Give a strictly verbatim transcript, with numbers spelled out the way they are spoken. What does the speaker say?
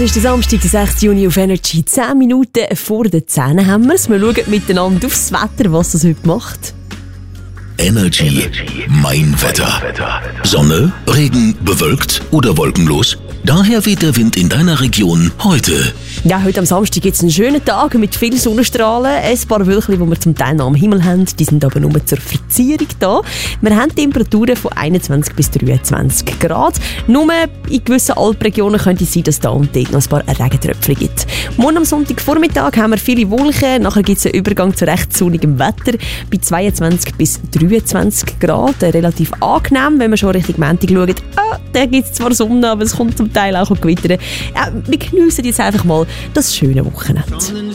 Es ist der Samstag, der sechste Juni auf Energy. zehn Minuten vor den zehn haben wir es. Wir schauen miteinander aufs Wetter, was es heute macht. Energy, mein Wetter. Sonne, Regen, bewölkt oder wolkenlos? Daher weht der Wind in deiner Region heute. Ja, heute am Samstag gibt es einen schönen Tag mit vielen Sonnenstrahlen. Ein paar Wölkchen, die wir zum Teil noch am Himmel haben, die sind aber nur zur Verzierung da. Wir haben Temperaturen von einundzwanzig bis dreiundzwanzig Grad. Nur in gewissen Alpregionen könnte es sein, dass es da und dort noch ein paar Regentröpfchen gibt. Morgen am Sonntagvormittag haben wir viele Wolken. Nachher gibt es einen Übergang zu recht sonnigem Wetter bei zweiundzwanzig bis dreiundzwanzig Grad. Relativ angenehm, wenn wir schon Richtung Montag schauen. Ah, da gibt es zwar Sonne, aber es kommt zum Teil auch Gewitter. Ja, wir geniessen jetzt einfach mal das schöne Wochenende.